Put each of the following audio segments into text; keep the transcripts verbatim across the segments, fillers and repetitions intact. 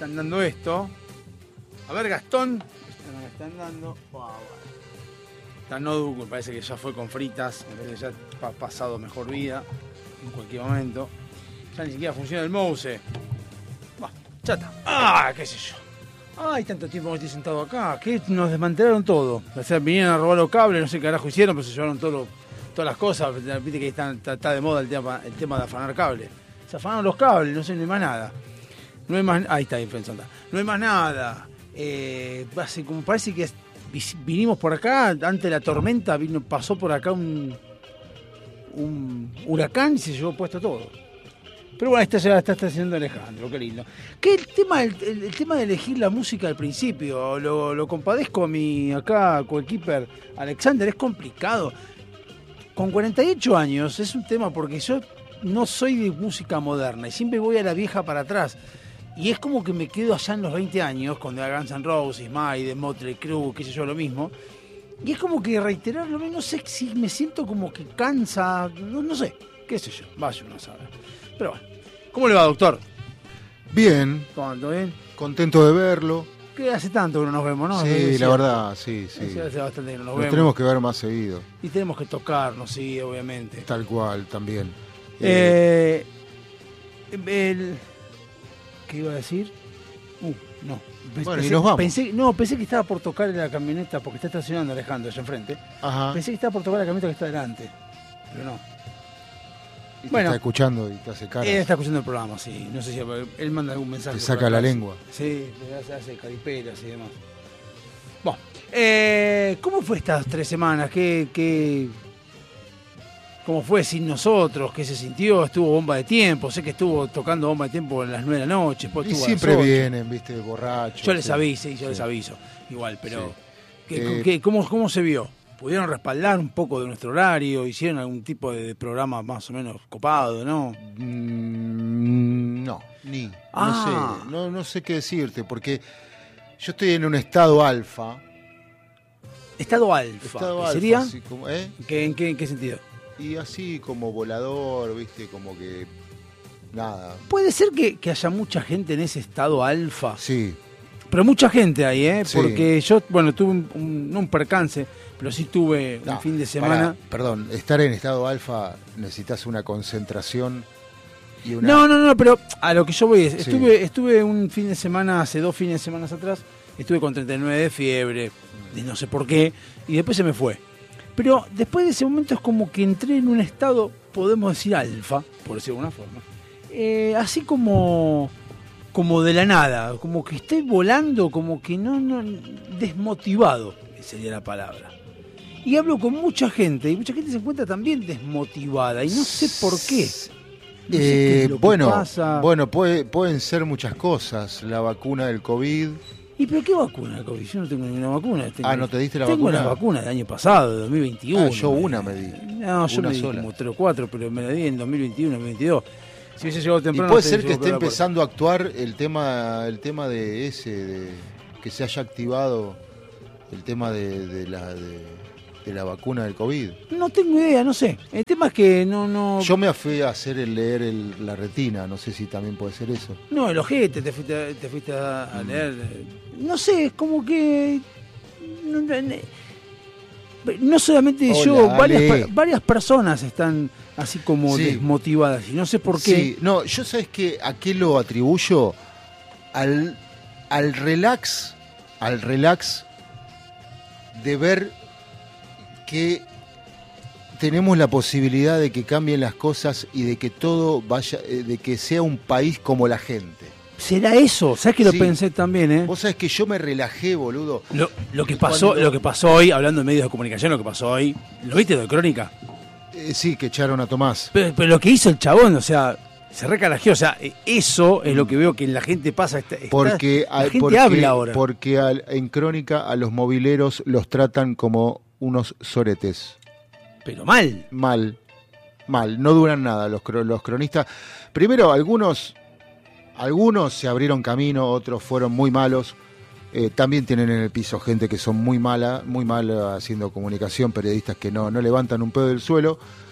están dando esto. A ver, Gastón. Esto no me están dando. Oh, bueno. Esta notebook me parece que ya fue con fritas. Me parece que ya ha pasado mejor vida en cualquier momento. Ya ni siquiera funciona el mouse. Bah, chata. Ah, qué sé yo. Ay, tanto tiempo que estoy sentado acá. Que nos desmantelaron todo. O sea, vinieron a robar los cables, no sé qué carajo hicieron, pero se llevaron todo lo, todas las cosas. Viste que está, está, está de moda el tema, el tema de afanar cables. Se afanaron los cables, no sé, no hay más nada. No hay más. Ahí está, ahí pensando. No hay más nada. Eh, hace, como parece que vinimos por acá, antes de la tormenta, vino, pasó por acá un, un huracán y se llevó puesto todo. Pero bueno, esta ya está, está haciendo Alejandro, qué lindo. Que el tema, el, el, el tema de elegir la música al principio, lo, lo compadezco a mi acá coequiper Alexander, es complicado. Con cuarenta y ocho años es un tema porque yo no soy de música moderna y siempre voy a la vieja para atrás. Y es como que me quedo allá en los veinte años, con The Guns N' Roses, Maiden, Motley Crue, qué sé yo, lo mismo. Y es como que reiterar lo mismo, no sé si me siento como que cansa, no, no sé, qué sé yo, vaya uno a saber. Pero bueno, ¿cómo le va, doctor? Bien. ¿Todo bien? Contento de verlo. Que hace tanto que no nos vemos, ¿no? Sí, la verdad, sí, sí. Hace, hace bastante que no nos, nos vemos. Tenemos que ver más seguido. Y tenemos que tocarnos, sí, obviamente. Tal cual, también. Eh, el, ¿Qué iba a decir? Uh, no. Bueno, pensé, y nos vamos. Pensé, no, pensé que estaba por tocar la camioneta, porque está estacionando Alejandro allá enfrente. Ajá. Pensé que estaba por tocar la camioneta que está delante, pero no. Y te bueno, está escuchando y te hace cara. Él está escuchando el programa, sí. No sé si él manda algún mensaje. Te saca la lengua. Sí, le hace, hace caripelas y demás. Bueno, eh, ¿cómo fue estas tres semanas? ¿Qué, qué, ¿Cómo fue sin nosotros? ¿Qué se sintió? ¿Estuvo bomba de tiempo? Sé que estuvo tocando bomba de tiempo a las nueve de la noche. Después Y estuvo siempre a las ocho. vienen, viste, borrachos. Yo les sí. aviso, sí, yo Sí. les aviso. Igual, pero Sí. ¿qué, Eh, qué, cómo, ¿cómo se vio? ¿Pudieron respaldar un poco de nuestro horario? ¿Hicieron algún tipo de programa más o menos copado, no? Mm, no, ni. Ah. No sé, no, no sé qué decirte, porque yo estoy en un estado alfa. Estado alfa. Estado ¿Qué alfa, sería? así como, ¿eh? ¿Qué, en, qué, ¿En qué sentido? Y así como volador, viste, como que nada. Puede ser que, que haya mucha gente en ese estado alfa. Sí. Pero mucha gente ahí, ¿eh? Sí. Porque yo, bueno, tuve un, un, no un percance, pero sí tuve No, un fin de semana. Pará, perdón, estar en estado alfa necesitas una concentración y una... No, no, no, pero a lo que yo voy es, Sí. estuve, estuve un fin de semana, hace dos fines de semana atrás, estuve con treinta y nueve de fiebre, de no sé por qué, y después se me fue. Pero después de ese momento es como que entré en un estado, podemos decir alfa, por decirlo de alguna forma, eh, así como, como de la nada, como que estoy volando, como que no, no, desmotivado, sería la palabra. Y hablo con mucha gente, y mucha gente se encuentra también desmotivada, y no sé por qué. No sé qué Eh, es lo que bueno, pasa. bueno puede, pueden ser muchas cosas. La vacuna del COVID. ¿Y pero qué vacuna, COVID? Yo no tengo ninguna vacuna. Tengo, Ah, ¿no te diste la tengo vacuna? Tengo las vacunas del año pasado, de dos mil veintiuno. Ah, yo una me di. No, yo Una me di sola. como tres o cuatro, pero me la di en dos mil veintiuno, dos mil veintidós. Si hubiese llegado Y temprano... puede no ser que llegado esté por la puerta. empezando a actuar el tema, el tema de ese, de, que se haya activado el tema de, de la de, de la vacuna del COVID. No tengo idea, no sé. El tema es que no... no Yo me fui a hacer el leer el, la retina, no sé si también puede ser eso. No, el ojete, te fuiste, te fuiste a, a leer. No sé, es como que. No, no, no solamente Hola, yo, varias, Ale. per- varias personas están así como Sí. desmotivadas. Y no sé por qué. Sí, no, yo sabes que a qué lo atribuyo al, al relax, al relax de ver que tenemos la posibilidad de que cambien las cosas y de que todo vaya, eh, de que sea un país como la gente. ¿Será eso? ¿Sabes que lo Sí. pensé también, eh? Vos sabés que yo me relajé, boludo. Lo, lo que Y pasó, cuando- lo que pasó hoy, hablando de medios de comunicación, lo que pasó hoy, ¿lo viste de Crónica? Eh, sí, que echaron a Tomás. Pero, pero lo que hizo el chabón, o sea, se recalajeó, o sea, eso es lo que veo que la gente pasa. Está, está- Porque, la a- gente porque, habla ahora. porque al- en Crónica a los mobileros los tratan como unos soretes. Pero mal. Mal, mal, no duran nada los, cro- los cronistas. Primero, algunos, algunos se abrieron camino, otros fueron muy malos. Eh, también tienen en el piso gente que son muy mala, muy mala haciendo comunicación, periodistas que no, no levantan un pedo del suelo.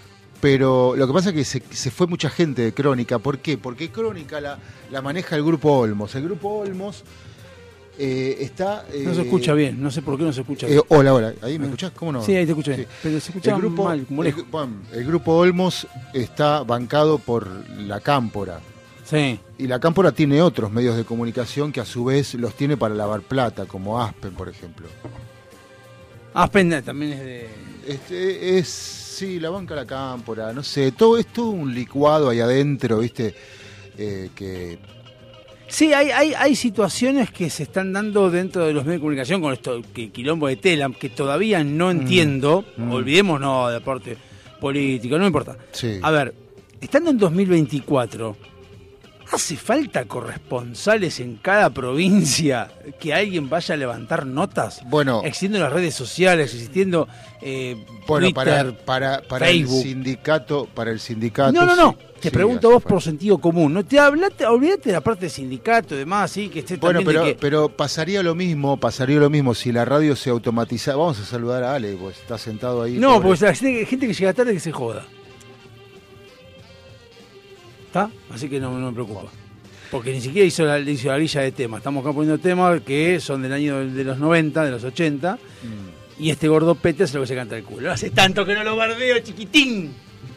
pero lo que pasa es que se, se fue mucha gente de Crónica. ¿Por qué? Porque Crónica la, la maneja el Grupo Olmos. El Grupo Olmos eh, está... Eh, no se escucha bien, no sé por qué no se escucha bien. Eh, hola, hola, ¿ahí me escuchás? ¿Cómo no? Sí, ahí te escucho bien, sí. Pero se escucha el grupo, mal, como lejos. El, bueno, el Grupo Olmos está bancado por la Cámpora. Sí. Y la Cámpora tiene otros medios de comunicación que a su vez los tiene para lavar plata, como Aspen, por ejemplo. Aspen también es de... Este, es, sí, la banca la Cámpora, no sé, todo es todo un licuado ahí adentro, ¿viste? Eh, que... Sí, hay, hay, hay situaciones que se están dando dentro de los medios de comunicación con esto, que quilombo de tela, que todavía no entiendo, mm. olvidémonos de aporte político, no me importa. Sí. A ver, estando en dos mil veinticuatro... ¿hace falta corresponsales en cada provincia que alguien vaya a levantar notas? Bueno, existiendo las redes sociales, existiendo eh, bueno, Twitter, para, para, para el sindicato, para el sindicato. No, no, no. Sí, te sí, pregunto vos por sentido común. No te hablate, olvídate de la parte de sindicato y demás, sí, que esté bueno, también pero, de que... pero pasaría lo mismo, pasaría lo mismo si la radio se automatizara. Vamos a saludar a Ale, pues está sentado ahí. No, porque hay gente, gente que llega tarde que se joda. ¿Está? Así que no, no me preocupa. Porque ni siquiera hizo la, hizo la lista de temas. Estamos acá poniendo temas que son del año de los noventa, de los ochenta. Mm. Y este gordo pete es lo que se canta el culo. Hace tanto que no lo bardeo, chiquitín.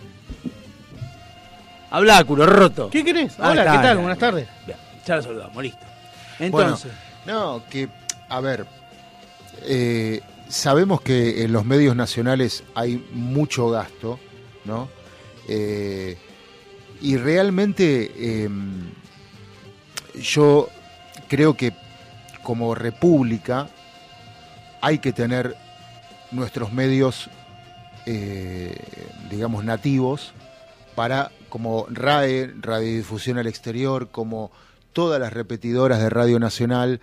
Habla, culo roto. ¿Qué querés? Ah, Hola, está, ¿qué tal? ya, Buenas tardes. Ya, ya lo saludamos, listo. Entonces. Bueno, no, que, a ver, eh, sabemos que en los medios nacionales hay mucho gasto, ¿no? Eh... Y realmente eh, yo creo que como república hay que tener nuestros medios, eh, digamos, nativos para, como RAE, Radiodifusión al Exterior, como todas las repetidoras de Radio Nacional.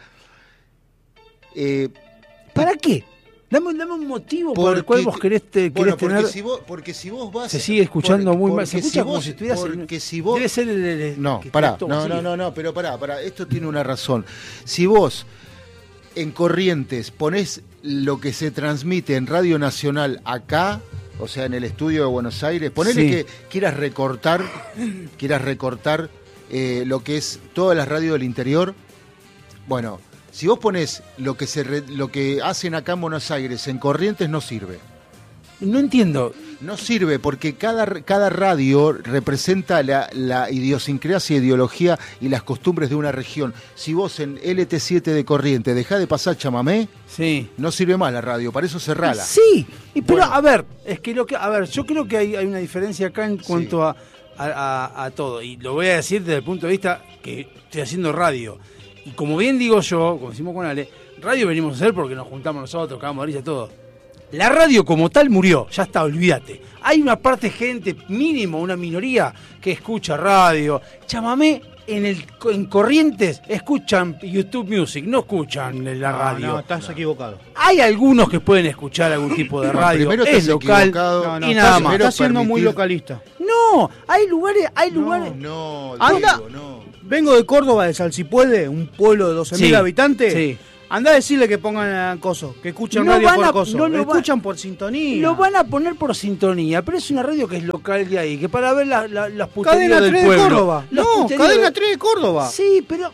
Eh, ¿Para qué? Dame, dame un motivo porque, por el cual vos querés, te, bueno, querés tener... Porque si, vos, porque si vos vas... Se sigue escuchando por, muy mal. Se escucha si como vos, si estuvieras... Porque en, si vos... Debe ser el... el no, que pará. todo, No, sí. no, no, no, pero pará, pará. Esto tiene una razón. Si vos en Corrientes ponés lo que se transmite en Radio Nacional acá, o sea, en el estudio de Buenos Aires, ponele sí. que quieras recortar, quieras recortar eh, lo que es todas las radios del interior, bueno... Si vos ponés lo que se re, lo que hacen acá en Buenos Aires en Corrientes, no sirve. No entiendo. No sirve porque cada, cada radio representa la, la idiosincrasia, ideología y las costumbres de una región. Si vos en L T siete de Corrientes dejás de pasar chamamé, sí. no sirve más la radio, para eso cerrala. Sí, y pero bueno. a ver, es que lo que a ver, yo creo que hay, hay una diferencia acá en cuanto sí. a, a, a, a todo. Y lo voy a decir desde el punto de vista que estoy haciendo radio. Y como bien digo yo, como decimos con Ale, radio venimos a hacer porque nos juntamos nosotros, cagamos risa, todo. La radio como tal murió, ya está, olvídate. Hay una parte de gente, mínimo, una minoría, que escucha radio. Chamamé, en el en Corrientes, escuchan YouTube Music, no escuchan la no, radio. No, estás no. equivocado. Hay algunos que pueden escuchar algún tipo de radio, no, es local, no, no, y nada más. Estás siendo permitir... muy localista. No, hay lugares, hay lugares... No, no, anda, digo, no. Vengo de Córdoba, de Salsipuede, un pueblo de doce mil sí, habitantes. Sí. Andá a decirle que pongan coso, que escuchen no radio por a, coso. No lo escuchan va, por sintonía. Lo van a poner por sintonía, pero es una radio que es local de ahí, que para ver la, la, las puterías Cadena del tres pueblo. De Córdoba. No, Cadena tres de Córdoba. Sí, pero...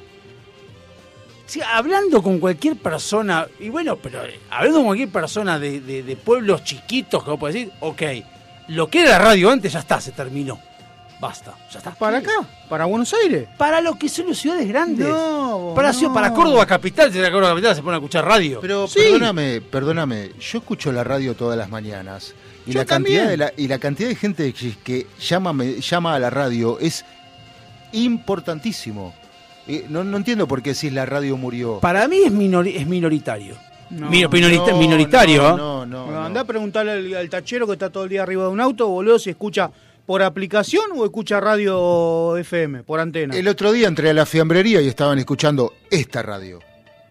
Sí, hablando con cualquier persona, y bueno, pero hablando con cualquier persona de, de, de pueblos chiquitos, que vos podés decir, ok, lo que era la radio antes ya está, se terminó. Basta, ya está. ¿Para acá? ¿Para Buenos Aires? Para lo que son las ciudades grandes. No, para, no. para Córdoba Capital, si la Córdoba Capital se pone a escuchar radio. Pero sí. perdóname, perdóname, yo escucho la radio todas las mañanas. Y yo la también. cantidad de la, y la cantidad de gente que, que llama, me, llama a la radio es importantísimo. Eh, no, no entiendo por qué decís la radio murió. Para mí es, minori, es minoritario. No, Minorita, no, minoritario. No, no, no, no, no. Andá a preguntarle al, al tachero que está todo el día arriba de un auto, boludo, si escucha por aplicación o escucha radio F M, por antena. El otro día entré a la fiambrería y estaban escuchando esta radio.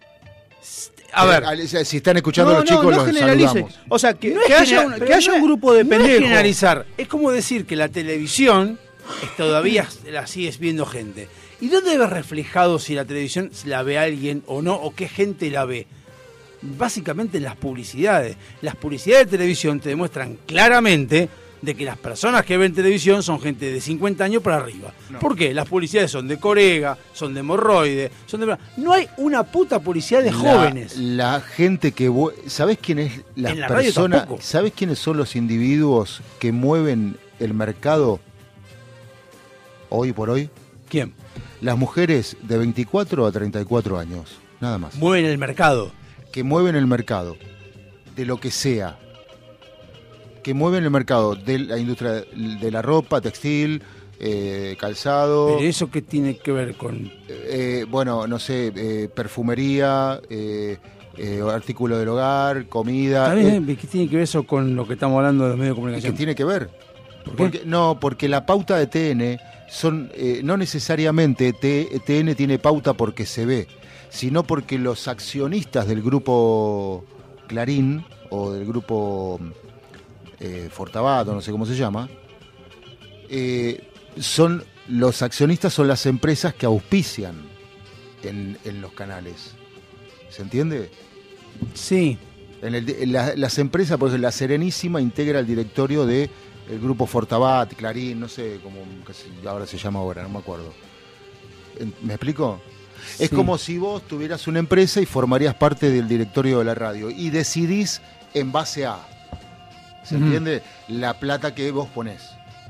A ver, eh, si están escuchando no, los chicos, no, no los generalice. saludamos. O sea, que, no que haya, un, que haya un grupo de no pendejos. Es generalizar, es como decir que la televisión es todavía la sigues viendo gente. ¿Y dónde ves reflejado si la televisión la ve alguien o no, o qué gente la ve? Básicamente en las publicidades. Las publicidades de televisión te demuestran claramente de que las personas que ven televisión son gente de cincuenta años para arriba. No. ¿Por qué? Las publicidades son de Corega, son de hemorroide, son de... No hay una puta publicidad de la, jóvenes. La gente que... ¿Sabés quién es las la personas? ¿Sabés quiénes son los individuos que mueven el mercado hoy por hoy? ¿Quién? Las mujeres de veinticuatro a treinta y cuatro años, nada más. Mueven el mercado. Que mueven el mercado, de lo que sea. Que mueven el mercado de la industria de la ropa, textil, eh, calzado. ¿Pero eso qué tiene que ver con...? Eh, bueno, no sé, eh, perfumería, eh, eh, artículo del hogar, comida. ¿También, eh, ¿Qué tiene que ver eso con lo que estamos hablando de los medios de comunicación? ¿Qué tiene que ver? ¿Por qué? Porque, no, porque la pauta de T N son, eh, no necesariamente T, T N tiene pauta porque se ve, sino porque los accionistas del grupo Clarín o del grupo eh, Fortabat, no sé cómo se llama, eh, son los accionistas son las empresas que auspician en, en los canales. ¿Se entiende? Sí. En el, en la, las empresas, por ejemplo, la Serenísima integra el directorio de el grupo Fortabat, Clarín, no sé cómo ahora se llama ahora, no me acuerdo. ¿Me explico? Sí. Es como si vos tuvieras una empresa y formarías parte del directorio de la radio y decidís en base a, ¿se uh-huh. entiende? La plata que vos ponés.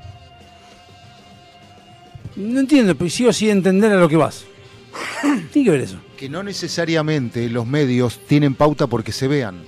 No entiendo, pero sigo sin entender a lo que vas. Tiene que ver eso. Que no necesariamente los medios tienen pauta porque se vean.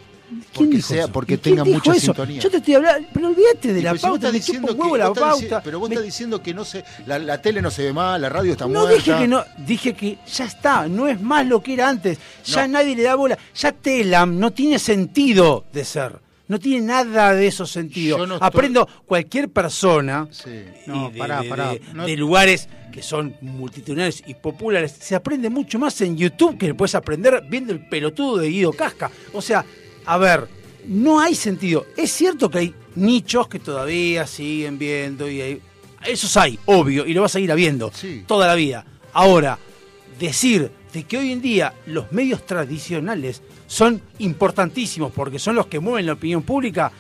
Porque sea, porque tengan mucha eso? sintonía. Yo te estoy hablando, pero olvídate de la si pauta, de chupo huevo la pauta. Dici- pero vos me... estás diciendo que no se, la, la tele no se ve más, la radio está no muerta. Dije que no, dije que ya está, no es más lo que era antes. Ya no. Nadie le da bola. Ya Telam no tiene sentido de ser. No tiene nada de esos sentidos. No Aprendo estoy... cualquier persona sí. no, de, pará, de, pará. De, no... de lugares que son multitudinarios y populares. Se aprende mucho más en YouTube que puedes aprender viendo el pelotudo de Guido Casca. O sea, a ver... No hay sentido. Es cierto que hay nichos que todavía siguen viendo y hay... esos hay, obvio, y lo vas a seguir habiendo sí. toda la vida. Ahora, decir de que hoy en día los medios tradicionales son importantísimos porque son los que mueven la opinión pública,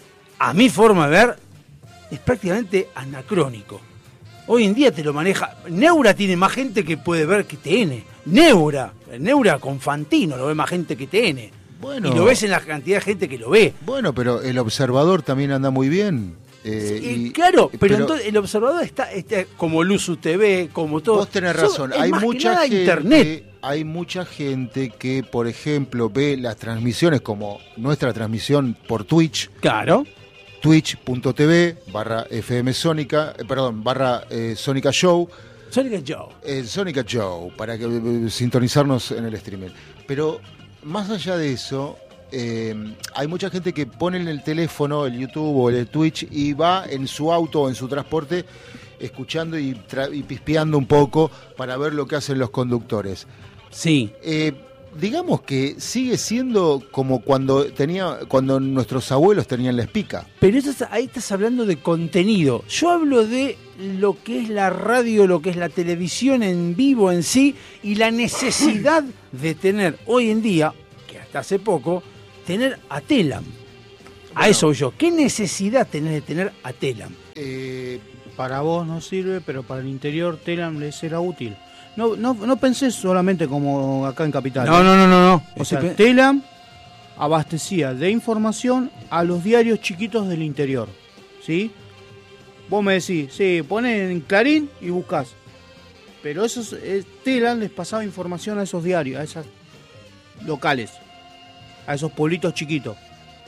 a mi forma de ver, es prácticamente anacrónico. Hoy en día te lo maneja... Neura tiene más gente que puede ver que T N. Neura, Neura con Fantino lo ve más gente que T N. Bueno, y lo ves en la cantidad de gente que lo ve. Bueno, pero El Observador también anda muy bien. Eh, sí, y, claro, pero, pero entonces El Observador está, está como Luzu T V, como todo. Vos tenés razón. Hay mucha gente, internet. Hay mucha gente que, por ejemplo, ve las transmisiones como nuestra transmisión por Twitch. Claro. Twitch punto tv barra F M Sónica, eh, perdón, barra eh, Sónica Show. Sónica Show. Eh, Sónica Show, para que eh, sintonizarnos en el streaming. Pero más allá de eso, eh, hay mucha gente que pone en el teléfono, el YouTube o el Twitch y va en su auto o en su transporte escuchando y, tra- y pispeando un poco para ver lo que hacen los conductores. Sí. Eh, digamos que sigue siendo como cuando tenía, cuando nuestros abuelos tenían la espica. Pero eso, ahí estás hablando de contenido. Yo hablo de lo que es la radio, lo que es la televisión en vivo en sí y la necesidad de tener hoy en día, que hasta hace poco, tener a Telam. Bueno, a eso voy yo. ¿Qué necesidad tenés de tener a Telam? Eh, para vos no sirve, pero para el interior Telam les será útil. No, no, no pensé solamente como acá en Capital. No, ¿eh? no, no, no, no. O sea, Telam abastecía de información a los diarios chiquitos del interior, ¿sí? Vos me decís, sí, ponés en Clarín y buscás. Pero esos, eh, Telam les pasaba información a esos diarios, a esas locales, a esos pueblitos chiquitos.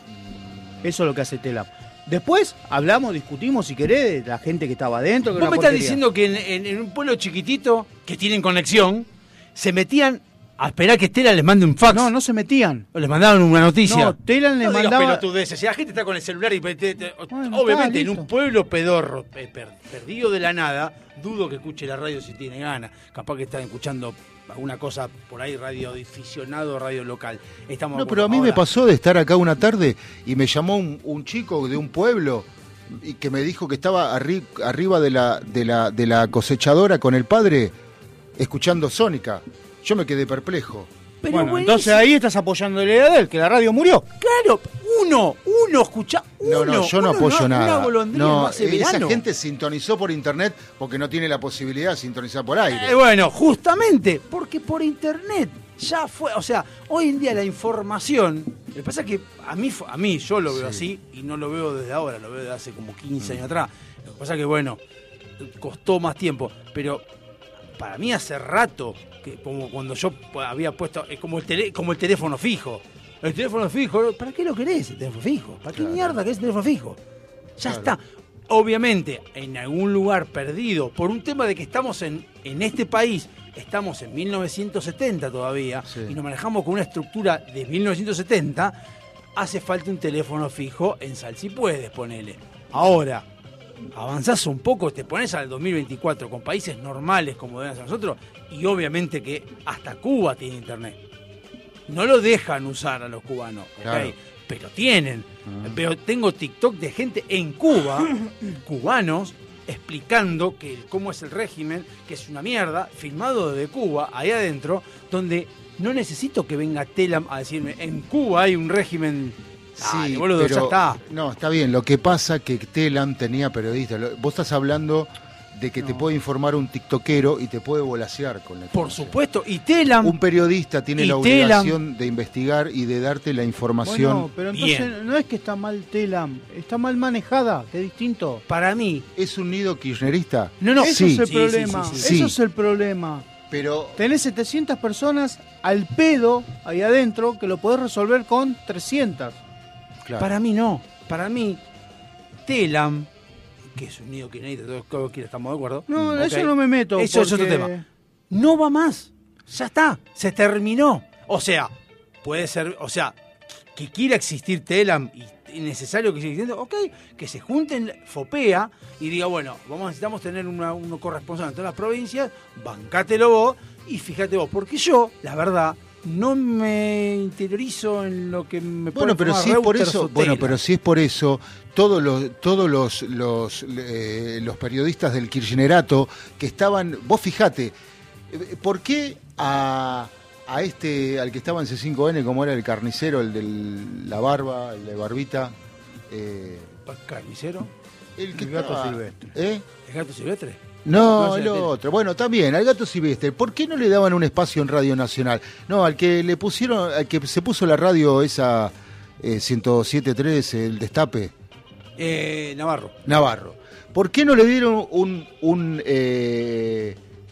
Eso es lo que hace Telam. Después hablamos, discutimos, si querés, de la gente que estaba adentro. Vos me estás diciendo que en, en, en un pueblo chiquitito, que tienen conexión, se metían a esperar que Telam les mande un fax. No, no se metían. O les mandaban una noticia. No, Telam les no mandaba... pelotudeces. Si la gente está con el celular y... Te, te, bueno, obviamente está, en un pueblo pedorro, per, perdido de la nada, dudo que escuche la radio si tiene ganas. Capaz que están escuchando alguna cosa por ahí, radioaficionado, radio local. Estamos no, pero a mí ahora. me pasó de estar acá una tarde y me llamó un, un chico de un pueblo y que me dijo que estaba arri- arriba de la, de, la, de la cosechadora con el padre escuchando Sónica. Yo me quedé perplejo. Pero bueno, buenísimo. Entonces ahí estás apoyándole a él, que la radio murió. Claro, Uno, uno, escucha, uno. No, no, yo no uno, apoyo una, nada. Una golondrina no, no hace esa verano. gente sintonizó por internet porque no tiene la posibilidad de sintonizar por aire. Eh, bueno, justamente, porque por internet ya fue, o sea, hoy en día la información, lo que pasa es que a mí, a mí yo lo veo Sí. así y no lo veo desde ahora, lo veo desde hace como quince años atrás. Lo que pasa es que, bueno, costó más tiempo, pero para mí hace rato, que como cuando yo había puesto, es como el, tele, como el teléfono fijo. El teléfono fijo, ¿para qué lo querés el teléfono fijo? ¿Para qué Claro. mierda querés el teléfono fijo? Ya Claro. está. Obviamente, en algún lugar perdido, por un tema de que estamos en, en este país, estamos en mil novecientos setenta todavía, Sí. y nos manejamos con una estructura de mil novecientos setenta, hace falta un teléfono fijo en sal si puedes, ponele. Ahora, avanzás un poco, te pones al dos mil veinticuatro con países normales como deben ser nosotros, y obviamente que hasta Cuba tiene internet. No lo dejan usar a los cubanos, ¿ok? Claro. Pero tienen. Ah. Pero tengo TikTok de gente en Cuba, cubanos, explicando que cómo es el régimen, que es una mierda, filmado desde Cuba, ahí adentro, donde no necesito que venga Telam a decirme, en Cuba hay un régimen. Dale, boludo, ya está. No, está bien. Lo que pasa que Telam tenía periodistas. Lo- Vos estás hablando de que te No. puede informar un tiktokero y te puede volasear con la Por información. supuesto, y Telam. Un periodista tiene Y la Telam. obligación de investigar y de darte la información. Bueno, pero entonces Bien. no es que está mal Telam, está mal manejada, que es distinto. Para mí, ¿Es un nido kirchnerista? no, no, Eso sí, es el sí, problema, sí, sí, sí. eso es el problema. Pero Tenés setecientas personas al pedo ahí adentro que lo podés resolver con trescientas. claro, para mí no. Para mí, Telam, que es un nido kirchnerista, todos que estamos de acuerdo. No, Ok. eso no me meto. Eso es otro porque- tema. No va más. Ya está. Se terminó. O sea, puede ser, o sea, que quiera existir Telam y es necesario que siga existiendo, ok, que se junten FOPEA y diga, bueno, vamos necesitamos tener una, uno corresponsal en todas las provincias, bancátelo vos y fíjate vos, porque yo, la verdad, no me interiorizo en lo que me puede bueno, pero informar si es por Reuters eso, o bueno, Telam. pero si es por eso, todos los todos los los, eh, los periodistas del kirchnerato que estaban, vos fijate, eh, ¿por qué a a este al que estaba en C cinco N como era el carnicero, el de la barba, el de barbita, eh, ¿Carnicero? el que El gato estaba- silvestre. ¿eh? ¿Es gato silvestre? No, No, el ya, otro. Bueno, también, al gato silvestre. ¿Por qué no le daban un espacio en Radio Nacional? No, al que le pusieron, al que se puso la radio esa eh, ciento siete punto tres, el Destape, Eh, Navarro. Navarro. ¿Por qué no le dieron un un, eh,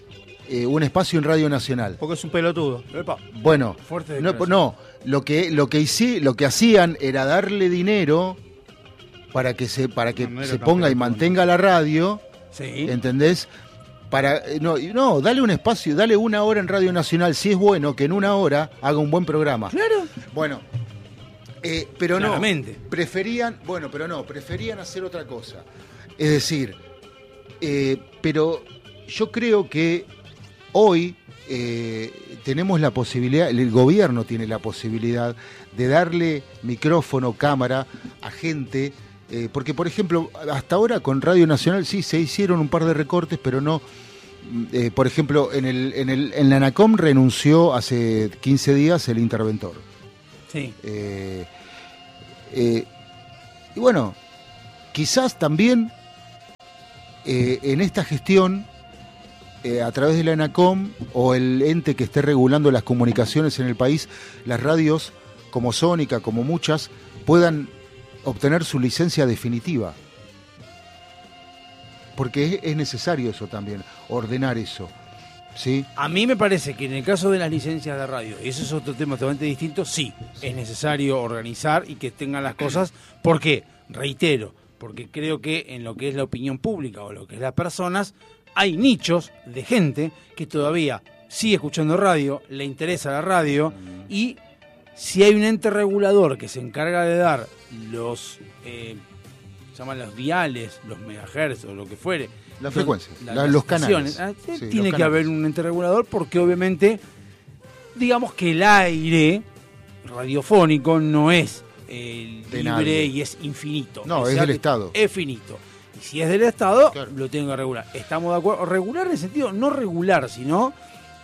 eh, un espacio en Radio Nacional? Porque es un pelotudo. Epa, Bueno, fuerte no, declaración. no, lo que lo que hici- lo que hacían era darle dinero para que se para que No, no era se tan ponga y pelotudo. mantenga la radio. Sí. ¿Entendés? Para, eh, no, y no, dale un espacio, dale una hora en Radio Nacional, si es bueno que en una hora haga un buen programa. Claro. Bueno, eh, pero no, Claramente. preferían, bueno, pero no, preferían hacer otra cosa. Es decir, eh, pero yo creo que hoy eh, tenemos la posibilidad, el gobierno tiene la posibilidad de darle micrófono, cámara a gente. Eh, porque, por ejemplo, hasta ahora con Radio Nacional sí se hicieron un par de recortes, pero no. Eh, por ejemplo, en el, en el en la ANACOM renunció hace quince días el interventor. Sí. Eh, eh, y bueno, quizás también eh, en esta gestión, eh, a través de la ANACOM o el ente que esté regulando las comunicaciones en el país, las radios como Sónica, como muchas, puedan obtener su licencia definitiva. Porque es, es necesario eso también, ordenar eso. ¿Sí? A mí me parece que en el caso de las licencias de radio, y eso es otro tema totalmente distinto, sí, es necesario organizar y que tengan las cosas. ¿Por qué? Reitero, porque creo que en lo que es la opinión pública o lo que es las personas, hay nichos de gente que todavía sigue escuchando radio, le interesa la radio, y si hay un ente regulador que se encarga de dar los, eh, se llaman los diales, los megahertz o lo que fuere, La frecuencia, la- la- las los canales. estaciones, ah, Sí, tiene los que canales. haber un ente regulador porque obviamente, digamos que el aire radiofónico no es eh, De libre nadie. y es infinito. No, O es sea del que Estado. Es finito. Y si es del Estado, Claro. lo tengo que regular. Estamos de acuerdo. Regular en el sentido, no regular, sino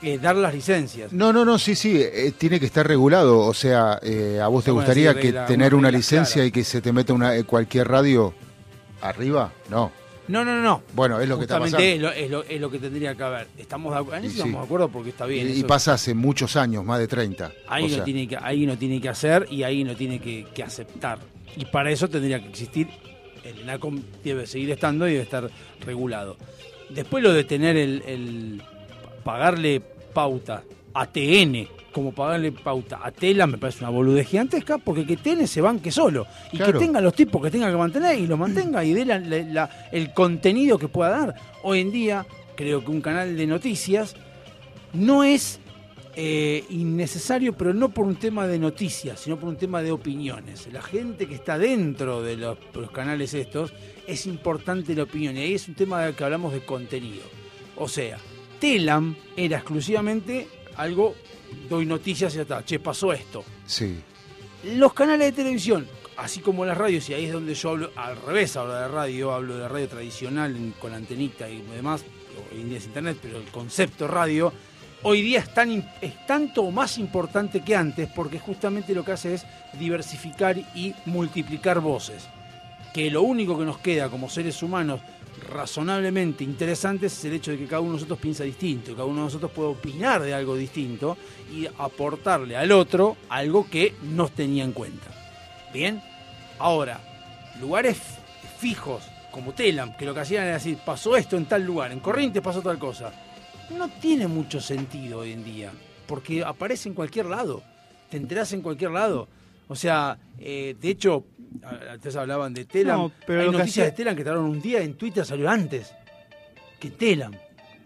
eh, dar las licencias. No, no, no, sí, sí, eh, tiene que estar regulado. O sea, eh, ¿a vos te Bueno, gustaría sí, que regla- tener una una regla licencia clara. y que se te meta una eh, cualquier radio arriba? No. No, no, no, no. Bueno, es lo que está Justamente pasando. es lo, es, lo, es lo que tendría que haber. Estamos de, acu- en eso Y sí. estamos de acuerdo porque está bien. Y, y eso- pasa hace muchos años, más de treinta. ahí, O no sea, tiene que, ahí no tiene que hacer y ahí no tiene que, que aceptar. Y para eso tendría que existir, el ENACOM debe seguir estando y debe estar regulado. Después lo de tener el, el pagarle pauta a T N, como pagarle pauta a Tela, me parece una boludez gigantesca, porque que T N se banque solo y Claro. que tenga los tipos que tenga que mantener y los mantenga y dé la- la- la- el contenido que pueda dar. Hoy en día, creo que un canal de noticias no es eh, innecesario, pero no por un tema de noticias, sino por un tema de opiniones. La gente que está dentro de los, los canales estos, es importante la opinión, y ahí es un tema de que hablamos de contenido. O sea, Telam era exclusivamente algo, doy noticias y ya está, che, pasó esto. sí. Los canales de televisión, así como las radios, y ahí es donde yo hablo, al revés hablo de radio, hablo de radio tradicional en- con antenita y demás, hoy en día es internet, pero el concepto radio, hoy día es, tan, im- es tanto o más importante que antes, porque justamente lo que hace es diversificar y multiplicar voces. Que lo único que nos queda como seres humanos razonablemente interesantes es el hecho de que cada uno de nosotros piensa distinto, cada uno de nosotros puede opinar de algo distinto y aportarle al otro algo que no tenía en cuenta. Bien, ahora, lugares fijos como Telam, que lo que hacían era decir, pasó esto en tal lugar, en Corrientes pasó tal cosa, no tiene mucho sentido hoy en día, porque aparece en cualquier lado, te enterás en cualquier lado. O sea, eh, de hecho, a- antes hablaban de Telam, No, pero hay lo que noticias hacía- de Telam que tardaron un día, en Twitter salió antes que Telam.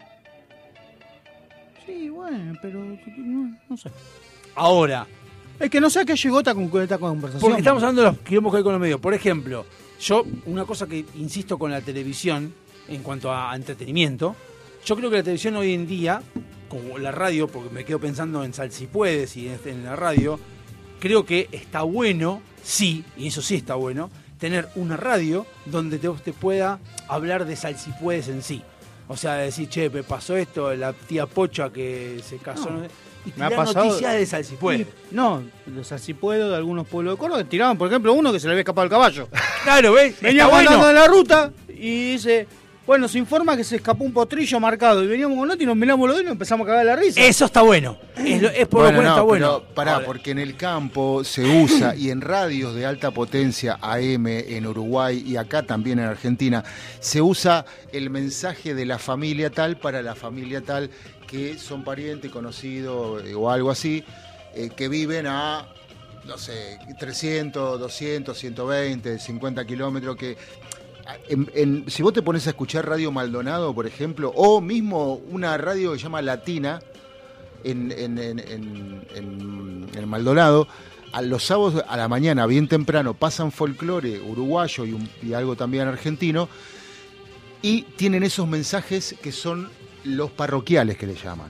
Sí, bueno, pero no, no sé. Ahora, Es que no sé a qué llegó esta, con- esta conversación. porque estamos hablando de los quilombos que hay con los medios. Por ejemplo, yo, una cosa que insisto con la televisión, en cuanto a entretenimiento, yo creo que la televisión hoy en día, como la radio, porque me quedo pensando en Sal Si Puedes y en, en la radio, creo que está bueno, sí, y eso sí está bueno, tener una radio donde te, te pueda hablar de Sal Si Puedes en sí. O sea, decir, che, me pasó esto, la tía Pocha que se casó, No. no sé, y Me ha tirar pasado- noticias de Sal Si Puede. No, los así puedo de algunos pueblos de Córdoba que tiraban, por ejemplo, uno que se le había escapado el caballo. Claro, ¿ves? Veníamos Está andando bueno. en la ruta y dice, bueno, se informa que se escapó un potrillo marcado. Y veníamos con otro y nos miramos los dos y nos empezamos a cagar la risa. Eso está bueno. Es, lo- es por Bueno, lo cual no, está bueno. pero pará, Ahora, porque en el campo se usa y en radios de alta potencia A M en Uruguay y acá también en Argentina se usa el mensaje de la familia tal para la familia tal que son parientes, conocidos eh, o algo así, eh, que viven a, no sé, trescientos, doscientos, ciento veinte, cincuenta kilómetros, que En, en- si vos te pones a escuchar Radio Maldonado, por ejemplo, o mismo una radio que se llama Latina en, en, en, en, en- en Maldonado, a los sábados a la mañana, bien temprano, pasan folclore uruguayo y, un- y algo también argentino, y tienen esos mensajes que son los parroquiales que le llaman.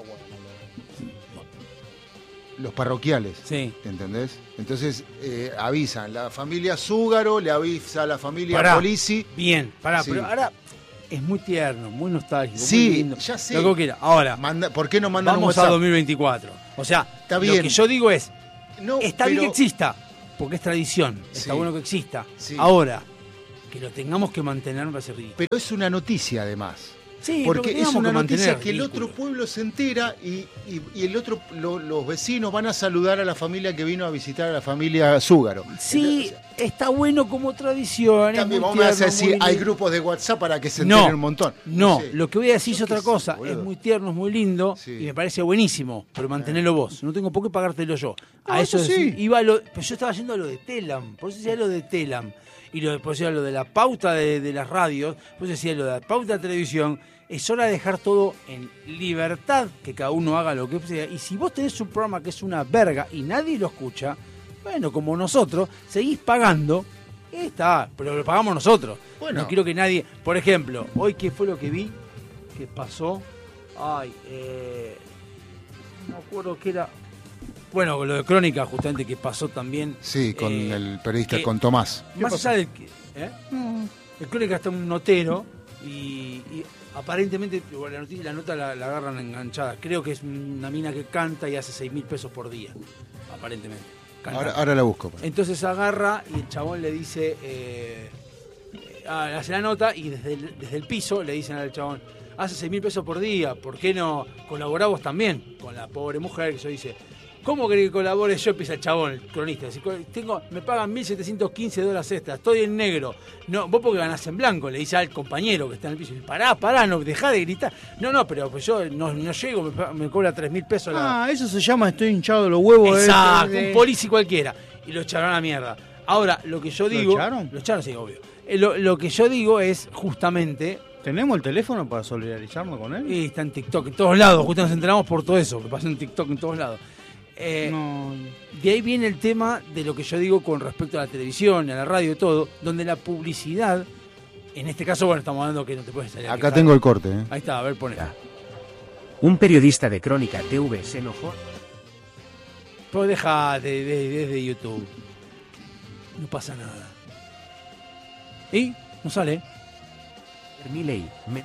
Los parroquiales. Sí. ¿Entendés? Entonces eh, avisan, la familia Zúgaro le avisa a la familia Pará. Polisi. Bien, pará, Sí. pero ahora es muy tierno, muy nostálgico. Sí, muy lindo. ya sé. Lo que vos quieras. Ahora, Manda, ¿por qué no mandan un vamos a WhatsApp? dos mil veinticuatro. O sea, Está lo bien. que yo digo es, No, está bien pero- que exista, porque es tradición. Está Sí. bueno que exista. Sí. Ahora, que lo tengamos que mantener me parece ridículo. Pero es una noticia además. Sí, Porque pero es tengamos una mantener noticia que el ridículo. otro pueblo se entera y, y- y el otro lo- los vecinos van a saludar a la familia que vino a visitar a la familia Zúgaro. Sí, está bueno como tradición. es También muy vamos a tierno, decir, muy hay lindo. grupos de WhatsApp para que se No, enteren un montón. No, sé. lo que voy a decir es Yo otra qué cosa. sé, boludo. Es muy tierno, es muy lindo Sí. y me parece buenísimo, pero mantenerlo vos. No tengo por qué pagártelo yo. No, A eso eso sí. sí. Iba a lo, pero yo estaba yendo a lo de Telam, por eso decía lo de Telam. Y lo, por eso decía lo de la pauta de, de las radios, por eso decía lo de la pauta de televisión. Es hora de dejar todo en libertad, que cada uno haga lo que sea. Y si vos tenés un programa que es una verga y nadie lo escucha, bueno, como nosotros, seguís pagando. Y está, pero lo pagamos nosotros. Bueno. No quiero que nadie... Por ejemplo, hoy, ¿qué fue lo que vi? Que pasó... Ay, eh... no me acuerdo qué era... Bueno, lo de Crónica, justamente, que pasó también... Sí, con eh, el periodista, que- con Tomás. Más allá del... que- ¿eh? El Crónica está un notero Y, y aparentemente la, noticia, la nota la, la agarran enganchada. Creo que es una mina que canta y hace seis mil pesos por día, aparentemente. Ahora, ahora la busco. Para. Entonces agarra y el chabón le dice, eh, eh, hace la nota y desde el, desde el piso le dicen al chabón, hace seis mil pesos por día, ¿por qué no colaborás vos también con la pobre mujer? Que yo dice, ¿cómo querés que colabore yo? Empieza el chabón, el cronista. Dice, tengo, me pagan mil setecientos quince dólares extra, estoy en negro. No, vos porque ganás en blanco, le dice al compañero que está en el piso. Pará, pará, no, dejá de gritar. No, no, pero pues yo no, no llego, me, me cobra tres mil pesos la... Ah, eso se llama estoy hinchado de los huevos. Exacto, de... un polici cualquiera. Y lo echaron a la mierda. Ahora, lo que yo digo... ¿Lo echaron? Lo echaron, sí, obvio. Eh, lo, lo que yo digo es justamente... ¿Tenemos el teléfono para solidarizarnos con él? Y está en TikTok, en todos lados. Justo nos enteramos por todo eso, que pasa en TikTok en todos lados. Eh, no. De ahí viene el tema de lo que yo digo con respecto a la televisión, a la radio y todo, donde la publicidad, en este caso, bueno, estamos hablando que no te puedes salir. Acá quejar. Tengo el corte. ¿eh? Ahí está, a ver, pone. Un periodista de Crónica T V se enojó. Pues deja desde de, de, de YouTube. No pasa nada. ¿Y? No sale. Milei, me...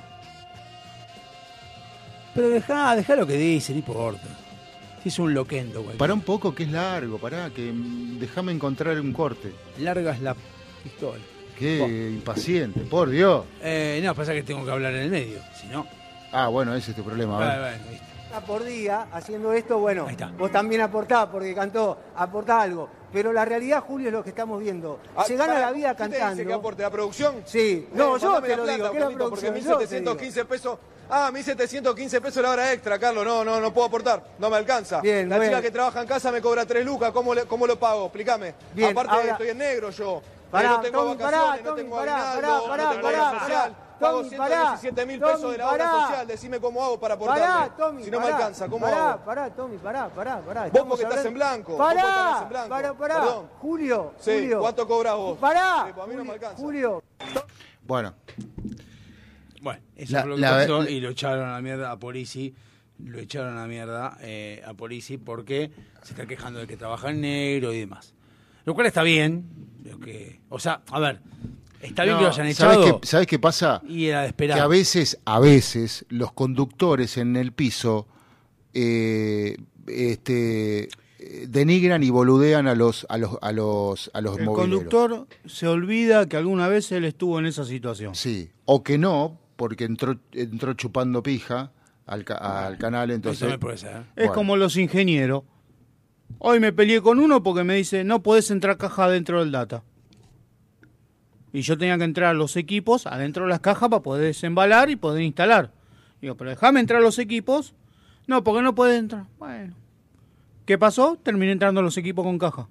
Pero deja, deja lo que dice, no importa. Si es un loquendo, güey. Pará un poco, que es largo, pará, que déjame encontrar un corte. Larga es la pistola. Qué Vos. impaciente, por Dios. Eh, no, pasa que tengo que hablar en el medio, si no... Ah, bueno, ese es tu problema. Bueno, A ver. bueno, ¿viste? Por día, haciendo esto, bueno, Ahí está. vos también aportás, porque cantó, aportá algo. Pero la realidad, Julio, es lo que estamos viendo. Se gana la vida ¿Quién cantando. te dice que aporte? ¿La producción? Sí. No, Eh, yo mandame te la lo plata, digo, que es la Carlito, porque producción. mil yo te setecientos digo. quince pesos... Ah, mil setecientos quince pesos la hora extra, Carlos. No, no, no puedo aportar. No me alcanza. Bien, la bueno. chica que trabaja en casa me cobra tres lucas. ¿Cómo, le- cómo lo pago? Explícame. Bien, Aparte, ahora- estoy en negro yo. Pará, no tengo Tommy, vacaciones, pará, no Tommy, tengo pará, aguinaldo, pará, no tengo pará, obra pará, social. pará. Pago Tommy, ciento diecisiete mil pará, pesos de la Tommy, obra pará. social. Decime cómo hago para aportarle. Pará, Tommy, si no pará, me alcanza, ¿cómo pará, hago? Pará, Tommy, pará, pará, pará. Vos Estamos porque estás hablando- en blanco. Vos porque Pará, estás en blanco. pará, pará. Perdón. Julio, Sí, Julio. ¿cuánto cobras vos? Pará, Sí, pues a mí no me alcanza. Julio. Bueno, Bueno, eso La- fue lo que la- pasó la- y lo echaron a la mierda a Polisi. Lo echaron a la mierda eh, a Polisi porque se está quejando de que trabaja en negro y demás. Lo cual está bien. Lo que, o sea, a ver, está bien no, que lo hayan ¿sabés echado. qué, ¿sabés qué pasa? Y era de esperar. Que a veces, a veces, los conductores en el piso eh, este, eh, denigran y boludean a los a los a los a los El mobileros. conductor se olvida que alguna vez él estuvo en esa situación. Sí, o que no, porque entró entró chupando pija al, ca- al canal, Eso entonces también puede ser. Es Bueno. como los ingenieros. Hoy me peleé con uno porque me dice, no podés entrar caja dentro del data. Y yo tenía que entrar a los equipos adentro de las cajas para poder desembalar y poder instalar. Digo, pero déjame entrar a los equipos. No, porque no puedes entrar. Bueno. ¿Qué pasó? Terminé entrando a los equipos con caja.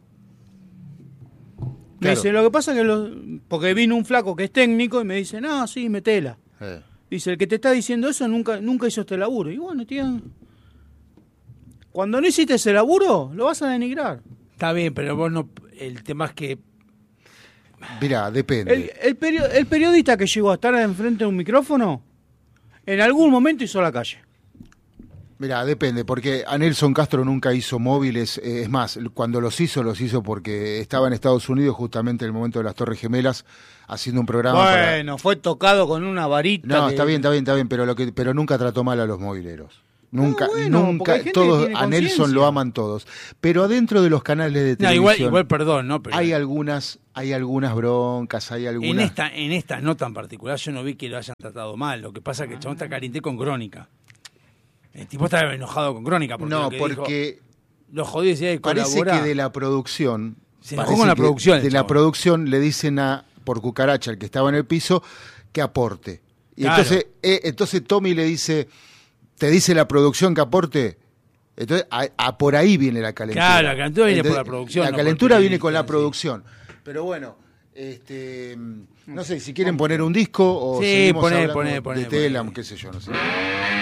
Me Claro. dice, lo que pasa es que los... Porque vino un flaco que es técnico y me dice, no, sí, metela. eh, Dice, el que te está diciendo eso nunca nunca hizo este laburo. Y bueno, tío, cuando no hiciste ese laburo, lo vas a denigrar. Está bien, pero vos no. El tema es que. mirá, depende. El, el, perio- el periodista que llegó a estar enfrente de un micrófono, en algún momento hizo la calle. Mirá, depende, porque a Nelson Castro nunca hizo móviles, eh, es más, cuando los hizo, los hizo porque estaba en Estados Unidos justamente en el momento de las Torres Gemelas haciendo un programa para... Bueno, fue tocado con una varita. No, que- está bien, está bien, está bien, pero lo que pero nunca trató mal a los mobileros. Nunca, Ah, bueno, porque nunca, hay gente todos que tiene a Nelson conciencia. lo aman todos. Pero adentro de los canales de No, televisión igual, igual, perdón, ¿no? Pero hay algunas, hay algunas broncas, hay algunas. en esta, en esta nota en particular, yo no vi que lo hayan tratado mal. Lo que pasa es que el chabón está caliente con Crónica. El tipo está enojado con Crónica. Porque no, lo que porque dijo, lo jodió y decía de parece colaborar. que de la producción, Se enojó parece con la que producción, el de la chabón. producción le dicen a por cucaracha el que estaba en el piso que aporte. Y Claro. entonces, eh, entonces Tommy le dice, ¿te dice la producción que aporte? Entonces, a, a por ahí viene la calentura. Claro, la calentura viene Entonces, por la producción, La no por el calentura viene periodista, con la sí. producción. Pero bueno, este, no sé, si quieren poner un disco o Sí, seguimos poné, hablando poné, poné, de Telam, poné. qué sé yo, no sé.